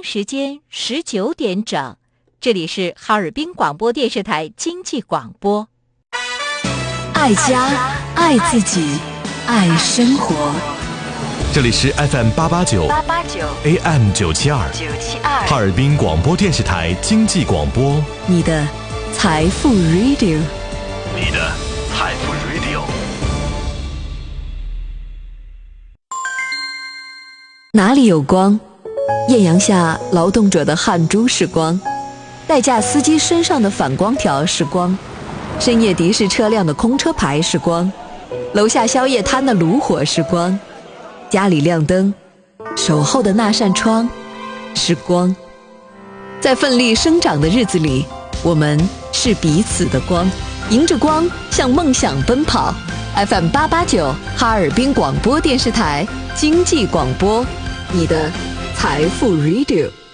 时间19点整，这里是哈尔滨广播电视台经济广播。 爱家，爱自己，爱生活。 这里是 FM889 AM972 哈尔滨广播电视台经济广播， 你的财富 Radio， 你的财富 Radio。 哪里有光？艳阳下劳动者的汗珠是光，代驾司机身上的反光条是光，深夜的士车辆的空车牌是光，楼下宵夜摊的炉火是光，家里亮灯，守候的那扇窗是光。在奋力生长的日子里，我们是彼此的光，迎着光向梦想奔跑。 FM889 哈尔滨广播电视台经济广播，你的财富 Radio。